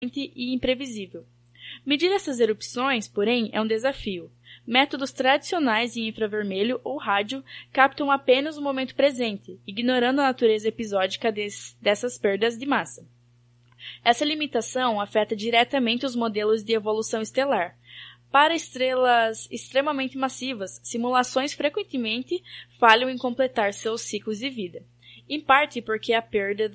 e imprevisível. Medir essas erupções, porém, é um desafio. Métodos tradicionais em infravermelho ou rádio captam apenas o momento presente, ignorando a natureza episódica dessas perdas de massa. Essa limitação afeta diretamente os modelos de evolução estelar. Para estrelas extremamente massivas, simulações frequentemente falham em completar seus ciclos de vida, em parte porque a perda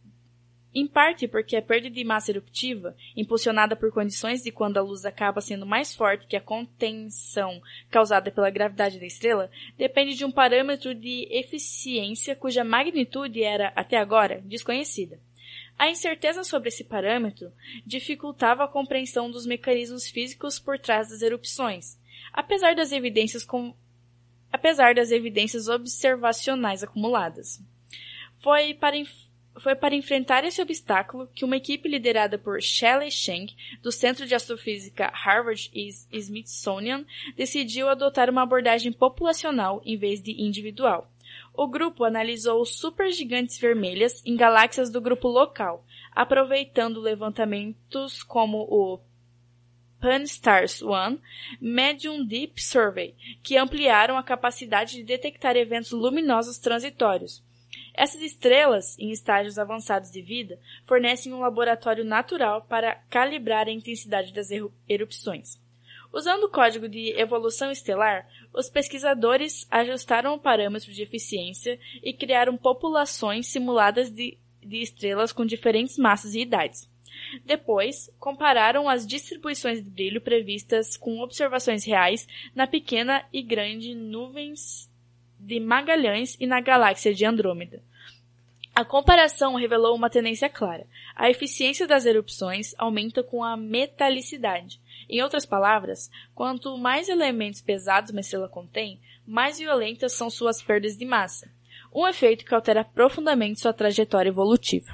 de massa eruptiva, impulsionada por condições de quando a luz acaba sendo mais forte que a contenção causada pela gravidade da estrela, depende de um parâmetro de eficiência cuja magnitude era, até agora, desconhecida. A incerteza sobre esse parâmetro dificultava a compreensão dos mecanismos físicos por trás das erupções, apesar das evidências observacionais acumuladas. Foi para enfrentar esse obstáculo que uma equipe liderada por Shelley Chang, do Centro de Astrofísica Harvard e Smithsonian, decidiu adotar uma abordagem populacional em vez de individual. O grupo analisou supergigantes vermelhas em galáxias do grupo local, aproveitando levantamentos como o Pan-STARRS-1 Medium Deep Survey, que ampliaram a capacidade de detectar eventos luminosos transitórios. Essas estrelas, em estágios avançados de vida, fornecem um laboratório natural para calibrar a intensidade das erupções. Usando o código de evolução estelar, os pesquisadores ajustaram o parâmetro de eficiência e criaram populações simuladas de estrelas com diferentes massas e idades. Depois, compararam as distribuições de brilho previstas com observações reais na pequena e grande nuvens de Magalhães e na galáxia de Andrômeda. A comparação revelou uma tendência clara. A eficiência das erupções aumenta com a metalicidade. Em outras palavras, quanto mais elementos pesados uma estrela contém, mais violentas são suas perdas de massa. Um efeito que altera profundamente sua trajetória evolutiva.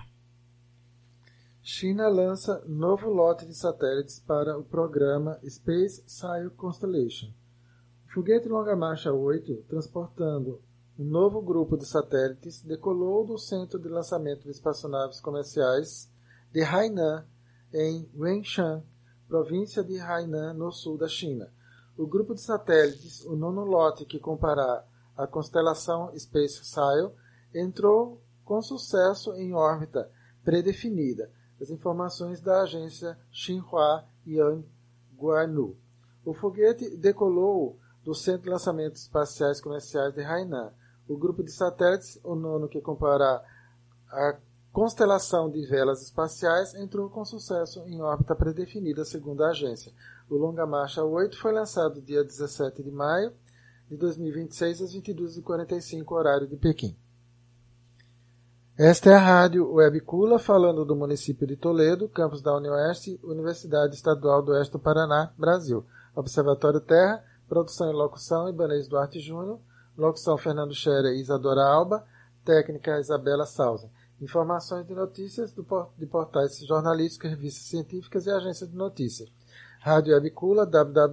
China lança novo lote de satélites para o programa Space Sail Constellation. O foguete Longa Marcha 8, transportando um novo grupo de satélites, decolou do Centro de Lançamento de Espaçonaves Comerciais de Hainan, em Wenshan, província de Hainan, no sul da China. O grupo de satélites, o nono lote que compará a constelação Space Sail, entrou com sucesso em órbita predefinida. As informações da agência Xinhua Yanguanu. O foguete decolou do Centro de Lançamentos Espaciais Comerciais de Hainan. O grupo de satélites, o nono que compará a constelação de velas espaciais, entrou com sucesso em órbita predefinida, segundo a agência. O Longa Marcha 8 foi lançado dia 17 de maio de 2026, às 22h45, horário de Pequim. Esta é a Rádio Web Kula, falando do município de Toledo, campus da UniOeste, Universidade Estadual do Oeste do Paraná, Brasil. Observatório Terra, produção e locução, Ibanez Duarte Júnior, locução Fernando Scherer e Isadora Alba, técnica Isabela Sausen. Informações de notícias de portais jornalísticos, revistas científicas e agências de notícias. Rádio Web Kula,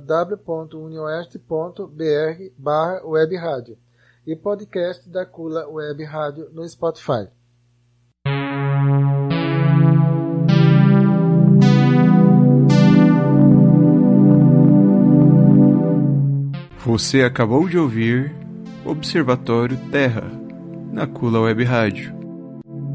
www.unioeste.br/webradio. E podcast da Kula Web Rádio no Spotify. Você acabou de ouvir Observatório Terra, na Kula Web Rádio.